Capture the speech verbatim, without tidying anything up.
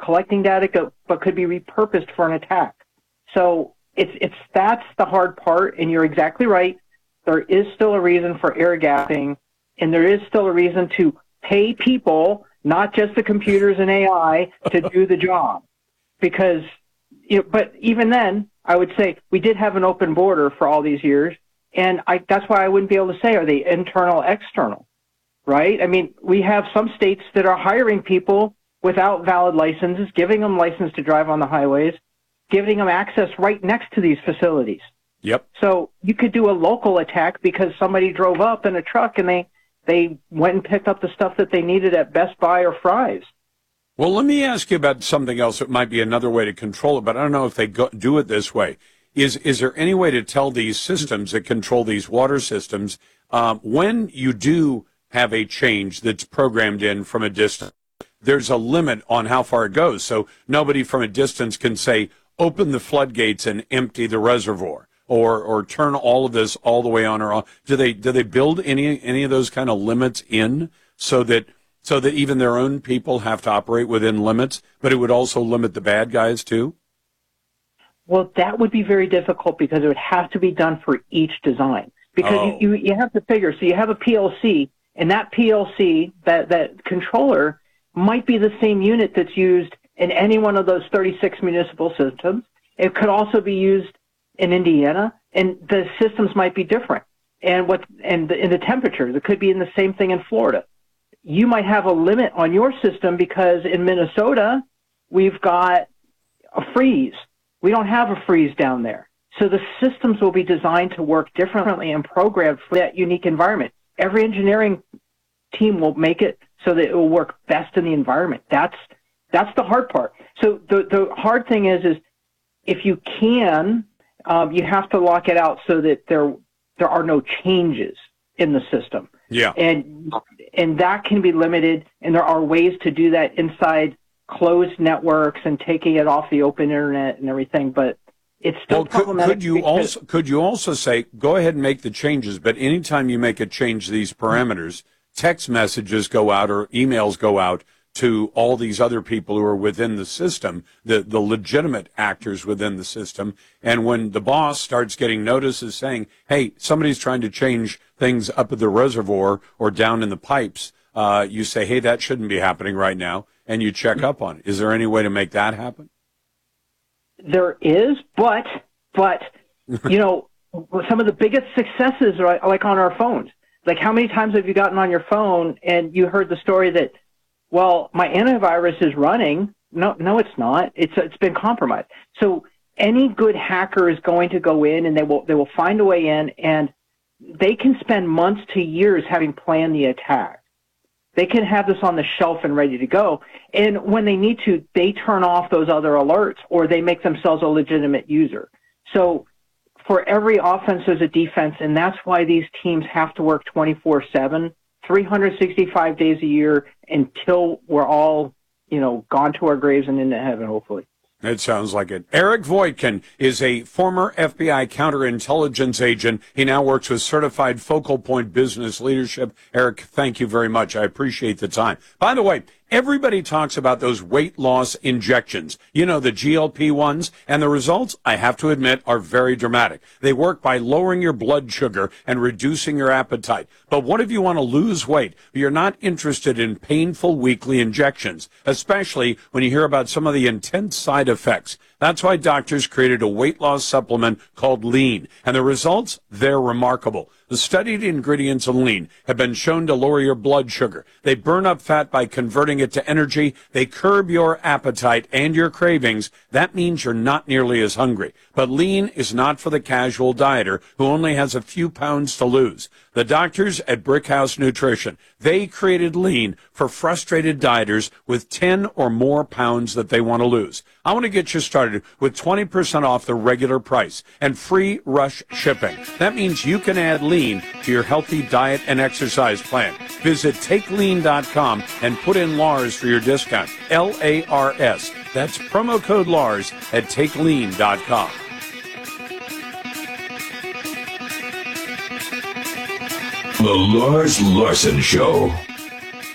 collecting data, go, but could be repurposed for an attack. So it's it's that's the hard part, and you're exactly right. There is still a reason for air gapping, and there is still a reason to pay people, not just the computers and A I, to do the job. Because, you know, but even then, I would say we did have an open border for all these years, and I, that's why I wouldn't be able to say, are they internal, external, right? I mean, we have some states that are hiring people without valid licenses, giving them license to drive on the highways, giving them access right next to these facilities. Yep. So you could do a local attack because somebody drove up in a truck and they, they went and picked up the stuff that they needed at Best Buy or Fry's. Well, let me ask you about something else that might be another way to control it, but I don't know if they go, do it this way. Is is there any way to tell these systems that control these water systems, um, when you do have a change that's programmed in from a distance, there's a limit on how far it goes. So nobody from a distance can say, open the floodgates and empty the reservoir, or or turn all of this all the way on or off. Do they do they build any any of those kind of limits in so that so that even their own people have to operate within limits, but it would also limit the bad guys too? Well, that would be very difficult because it would have to be done for each design. Because Oh. you, you, you have to figure, so you have a P L C, and that P L C, that, that controller, might be the same unit that's used in any one of those thirty-six municipal systems. It could also be used in Indiana, and the systems might be different. And what and the, in the temperatures, it could be in the same thing in Florida. You might have a limit on your system because in Minnesota, we've got a freeze. We don't have a freeze down there. So the systems will be designed to work differently and programmed for that unique environment. Every engineering team will make it so that it will work best in the environment. That's that's the hard part. So the the hard thing is is if you can, um, you have to lock it out so that there there are no changes in the system. Yeah. And and that can be limited, and there are ways to do that inside closed networks and taking it off the open internet and everything, but it's still well, could, problematic. could you also could you also say, go ahead and make the changes, but anytime you make a change to these parameters, text messages go out or emails go out to all these other people who are within the system, the, the legitimate actors within the system. And when the boss starts getting notices saying, hey, somebody's trying to change things up at the reservoir or down in the pipes, uh, you say, hey, that shouldn't be happening right now, and you check up on it. Is there any way to make that happen? There is, but, but you know, some of the biggest successes are like on our phones. Like, how many times have you gotten on your phone and you heard the story that, well, my antivirus is running? No, no, it's not. It's it's been compromised. So any good hacker is going to go in, and they will they will find a way in, and they can spend months to years having planned the attack. They can have this on the shelf and ready to go. And when they need to, they turn off those other alerts, or they make themselves a legitimate user. So for every offense, there's a defense, and that's why these teams have to work twenty-four seven, three hundred sixty-five days a year until we're all, you know, gone to our graves and into heaven, hopefully. It sounds like it. Eric Voitkin is a former F B I counterintelligence agent. He now works with Certified Focal Point Business Leadership. Eric, thank you very much. I appreciate the time. By the way, everybody talks about those weight loss injections, you know, the G L P ones, and the results, I have to admit, are very dramatic. They work by lowering your blood sugar and reducing your appetite. But what if you want to lose weight, but you're not interested in painful weekly injections, especially when you hear about some of the intense side effects? That's why doctors created a weight loss supplement called Lean, and the results, they're remarkable. The studied ingredients in Lean have been shown to lower your blood sugar. They burn up fat by converting it to energy. They curb your appetite and your cravings. That means you're not nearly as hungry. But Lean is not for the casual dieter who only has a few pounds to lose. The doctors at Brickhouse Nutrition, they created Lean for frustrated dieters with ten or more pounds that they want to lose. I want to get you started with twenty percent off the regular price and free rush shipping. That means you can add Lean to your healthy diet and exercise plan. Visit take lean dot com and put in Lars for your discount. L A R S. That's promo code Lars at take lean dot com. The Lars Larson Show.